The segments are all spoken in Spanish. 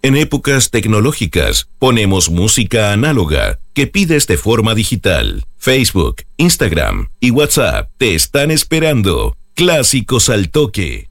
En épocas tecnológicas, ponemos música análoga que pides de forma digital. Facebook, Instagram y WhatsApp te están esperando. Clásicos al toque.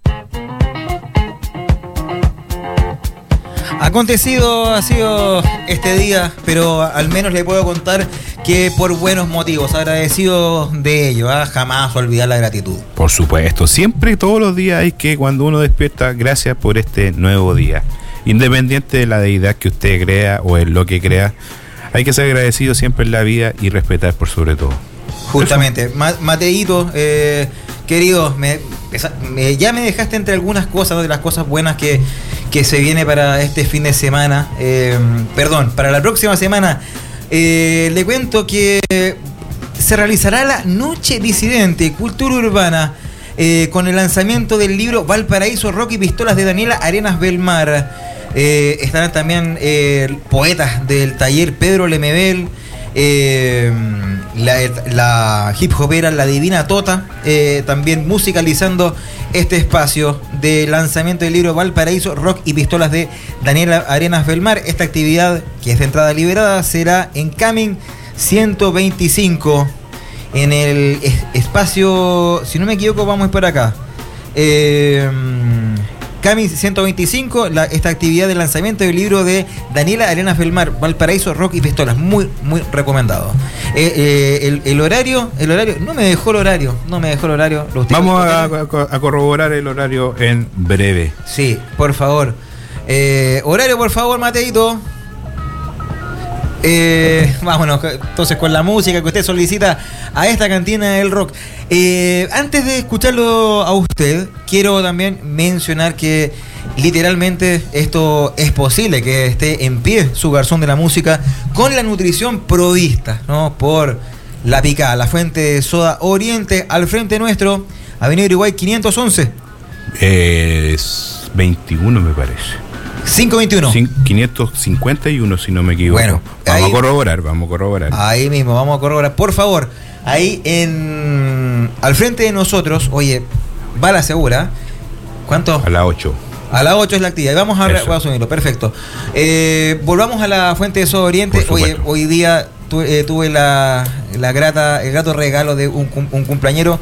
Ha sido este día, pero al menos le puedo contar que por buenos motivos, agradecido de ello, jamás olvidar la gratitud. Por supuesto, siempre, todos los días hay que, cuando uno despierta, gracias por este nuevo día. Independiente de la deidad que usted crea o en lo que crea, hay que ser agradecido siempre en la vida y respetar por sobre todo. Justamente, Mateito, querido, ya me dejaste entre algunas cosas, ¿no? De las cosas buenas que se viene para este fin de semana, para la próxima semana. Le cuento que se realizará la Noche Disidente, Cultura Urbana, con el lanzamiento del libro Valparaíso, Rock y Pistolas de Daniela Arenas Belmar. Estarán también poetas del taller Pedro Lemebel, la hip hopera La Divina Tota, también musicalizando este espacio de lanzamiento del libro Valparaíso, Rock y Pistolas de Daniela Arenas Belmar. Esta actividad, que es de entrada liberada, será en Camin 125, en el espacio, si no me equivoco, vamos por acá, Camin 125, esta actividad de lanzamiento del libro de Daniela Arenas Belmar, Valparaíso, Rock y Pistolas, muy, muy recomendado. El horario, no me dejó el horario. Vamos a corroborar el horario en breve. Sí, por favor. Horario, por favor, Mateito. Vámonos entonces con la música que usted solicita a esta cantina del rock. Antes de escucharlo a usted, quiero también mencionar que literalmente esto es posible, que esté en pie su garzón de la música con la nutrición provista, ¿no? Por La Picada, la fuente de soda Oriente, al frente nuestro, Avenida Uruguay 511. Es 21, me parece. 521. 551, si no me equivoco. Bueno, vamos a corroborar. Ahí mismo, vamos a corroborar. Por favor, ahí al frente de nosotros, oye, bala segura. ¿Cuánto? A las 8. A las 8 es la actividad. Vamos a asumirlo, perfecto. Volvamos a la fuente de Soda Oriente. Oye, hoy día tuve el grato regalo de un cumpleañero.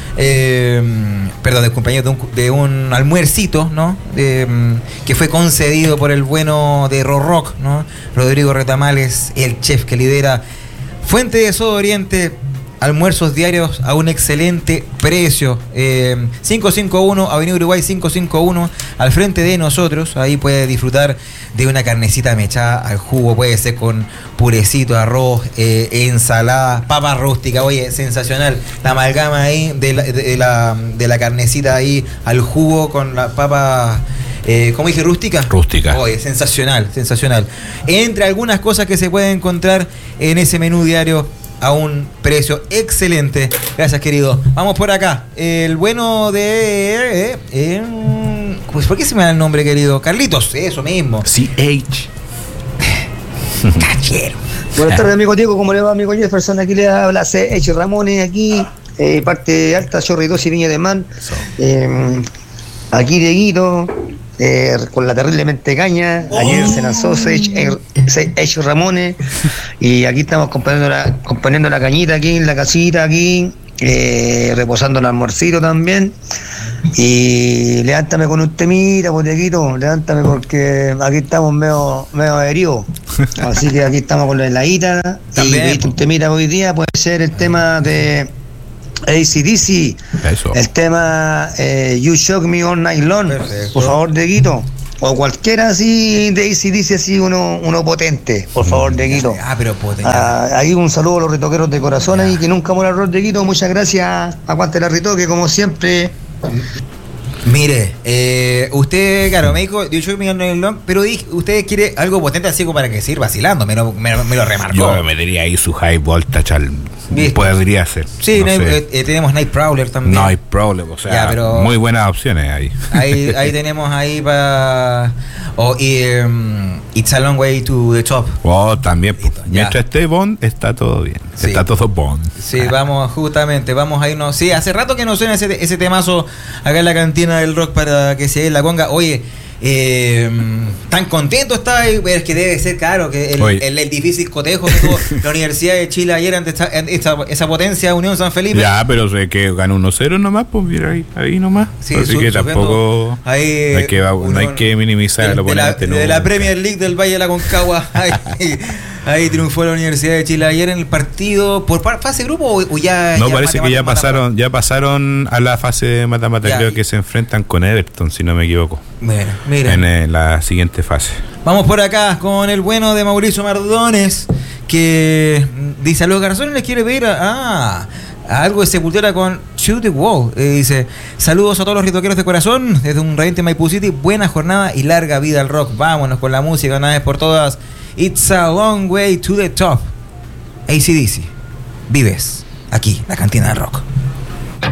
De un almuercito, ¿no? Que fue concedido por el bueno de Rock, ¿no? Rodrigo Retamales, el chef que lidera Fuente de Soda Oriente, almuerzos diarios a un excelente precio. 551, Avenida Uruguay 551, al frente de nosotros. Ahí puede disfrutar de una carnecita mechada al jugo, puede ser con purecito, arroz, ensalada, papa rústica. Oye, sensacional. La amalgama ahí de la carnecita ahí al jugo con la papa. ¿Cómo dije? ¿Rústica? Rústica. Oye, sensacional. Entre algunas cosas que se pueden encontrar en ese menú diario a un precio excelente. Gracias, querido. Vamos por acá. El bueno de... pues, ¿por qué se me da el nombre, querido? Carlitos, eso mismo. CH. Cachero. Buenas tardes, amigo Diego. ¿Cómo le va, amigo Jefferson? Aquí le habla CH Ramones, aquí, parte alta, Chorritos y Viña de Man. Aquí Dieguito, con la terriblemente caña. Ayer se lanzó CH Ramones. Y aquí estamos componiendo la cañita aquí en la casita, aquí, reposando el almuercito también. Y levántame con un temita, pues, Dieguito, levántame, porque aquí estamos medio heridos. Así que aquí estamos con la heladita. Y un temita hoy día puede ser el tema de AC/DC, el tema You Shock Me All Night Long. Perfecto. Por favor, Dieguito, o cualquiera así de AC/DC, así uno potente, por favor, Dieguito. Pero potente. Ahí un saludo a los ritoqueros de corazón ahí, que nunca muera el rol, Dieguito. Muchas gracias, aguante la ritoque como siempre. Mire, usted, claro, me dijo You Shock Me All Night Long, pero usted quiere algo potente así como para que siga vacilando, me lo remarcó. Yo metería ahí su high voltage podría ser. Sí, no tenemos Nightcrawler también. Nightcrawler, o sea, pero muy buenas opciones ahí. Ahí tenemos ahí para... It's a Long Way to the Top. También. Mientras esté Bond, está todo bien. Sí. Está todo Bond. Sí, vamos a irnos. Sí, hace rato que no suena ese temazo acá en la cantina del rock para que se dé la conga. Oye, Tan contento está, pero es que debe ser claro que el difícil cotejo que tuvo la Universidad de Chile ayer ante esa potencia Unión San Felipe. Ya, pero sé que ganó 1-0 nomás, pues mira ahí nomás. Sí, así que tampoco no hay que minimizar al oponente. De la Premier League del Valle de la Concagua. Ahí triunfó la Universidad de Chile ayer en el partido por fase grupo o ya. No, parece que ya pasaron a la fase de mata-mata. Creo que se enfrentan con Everton, si no me equivoco. Bueno, mira. En la siguiente fase. Vamos por acá con el bueno de Mauricio Mardones, que dice: a los garzones les quiere pedir algo de Sepultura con Shoot the Wall. Dice: saludos a todos los ritoqueros de corazón desde un radiante Maipú City. Buena jornada y larga vida al rock. Vámonos con la música una vez por todas. It's a long way to the top. AC/DC. Vives aquí, la cantina del rock.